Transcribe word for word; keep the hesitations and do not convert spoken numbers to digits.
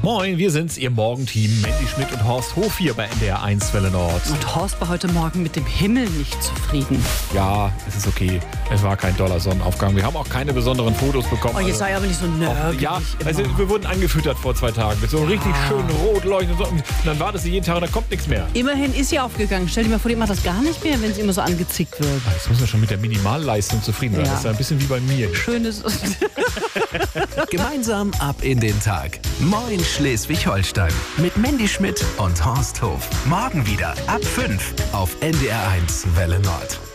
Moin, wir sind's, Ihr Morgenteam. Mandy Schmidt und Horst Hof hier bei N D R eins Welle Nord. Und Horst war heute Morgen mit dem Himmel nicht zufrieden. Ja, es ist okay. Es war kein doller Sonnenaufgang. Wir haben auch keine besonderen Fotos bekommen. Oh, jetzt also, sei aber nicht so nervig. Ja, also wir wurden angefüttert vor zwei Tagen mit so einem richtig schönen rot leuchtenden Sonnen. Und dann wartest du jeden Tag und dann kommt nichts mehr. Immerhin ist sie aufgegangen. Stell dir mal vor, die macht das gar nicht mehr, wenn sie immer so angezickt wird. Ah, jetzt muss man schon mit der Minimalleistung zufrieden sein. Ja. Das ist ja ein bisschen wie bei mir. Schönes. Gemeinsam ab in den Tag. Moin Schleswig-Holstein. Mit Mandy Schmidt und Horst Hof. Morgen wieder ab fünf auf N D R eins Welle Nord.